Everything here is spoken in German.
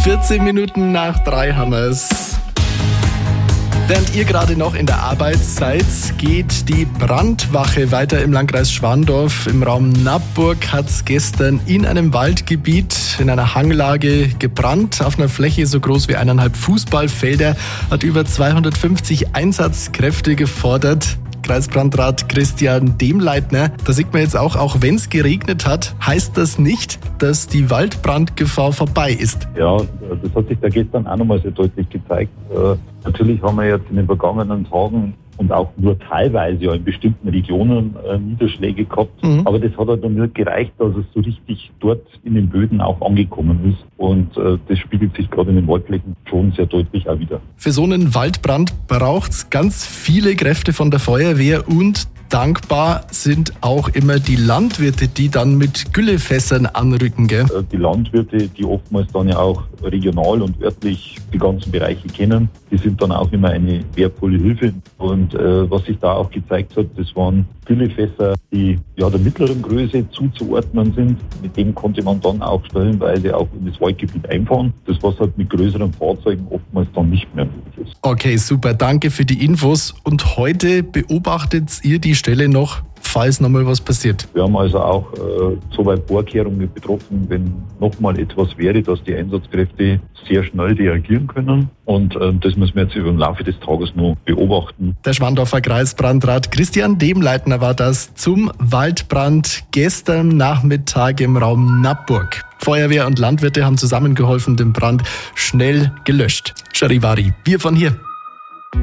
14 Minuten nach 3 haben wir es. Während ihr gerade noch in der Arbeit seid, geht die Brandwache weiter im Landkreis Schwandorf. Im Raum Nappburg hat es gestern in einem Waldgebiet in einer Hanglage gebrannt. Auf einer Fläche so groß wie 1,5 Fußballfelder hat über 250 Einsatzkräfte gefordert. Kreisbrandrat Christian Demleitner, da sieht man jetzt auch wenn es geregnet hat, heißt das nicht, dass die Waldbrandgefahr vorbei ist. Ja, das hat sich da gestern auch nochmal sehr deutlich gezeigt. Natürlich haben wir jetzt in den vergangenen Tagen und auch nur teilweise in bestimmten Regionen Niederschläge gehabt. Aber das hat halt noch nicht gereicht, dass es so richtig dort in den Böden auch angekommen ist. Und das spiegelt sich gerade in den Waldflächen schon sehr deutlich auch wieder. Für so einen Waldbrand braucht es ganz viele Kräfte von der Feuerwehr und dankbar sind auch immer die Landwirte, die dann mit Güllefässern anrücken, gell? Die Landwirte, die oftmals dann ja auch regional und örtlich die ganzen Bereiche kennen, die sind dann auch immer eine wertvolle Hilfe. Und was sich da auch gezeigt hat, das waren Güllefässer, die ja der mittleren Größe zuzuordnen sind. Mit dem konnte man dann auch stellenweise auch in das Waldgebiet einfahren. Das, was halt mit größeren Fahrzeugen oftmals dann nicht mehr möglich ist. Okay, super, danke für die Infos. Und heute beobachtet ihr die Stelle noch, falls nochmal was passiert? Wir haben also auch soweit Vorkehrungen betroffen, wenn nochmal etwas wäre, dass die Einsatzkräfte sehr schnell reagieren können. Und das müssen wir jetzt über den Laufe des Tages noch beobachten. Der Schwandorfer Kreisbrandrat Christian Demleitner war das zum Waldbrand gestern Nachmittag im Raum Nappburg. Feuerwehr und Landwirte haben zusammengeholfen, den Brand schnell gelöscht. Charivari, wir von hier.